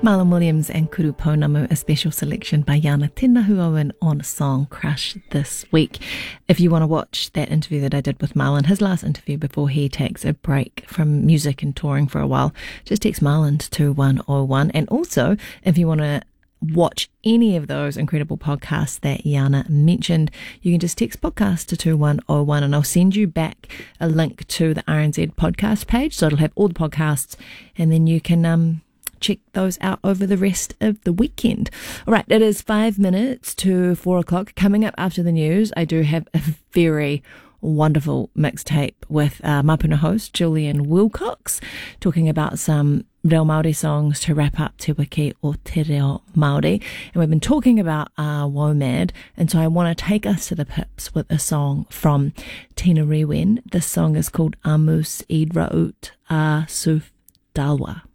Marlon Williams and Kuru Pounamu, a special selection by Yana Tinahuoen on Song Crush this week. If you want to watch that interview that I did with Marlon, his last interview before he takes a break from music and touring for a while, just text Marlon to 2101. And also, if you want to watch any of those incredible podcasts that Yana mentioned, you can just text podcast to 2101 and I'll send you back a link to the RNZ podcast page. So it'll have all the podcasts and then you can check those out over the rest of the weekend. All right, it is 5 minutes to 4 o'clock. Coming up after the news, I do have a very wonderful mixtape with Mapuna host Julian Wilcox talking about some Reo Māori songs to wrap up Te Wiki o Te Reo Māori. And we've been talking about WOMAD, and so I want to take us to the pips with a song from Tina Rewen. This song is called Amus Id Raut A Suf Dalwa.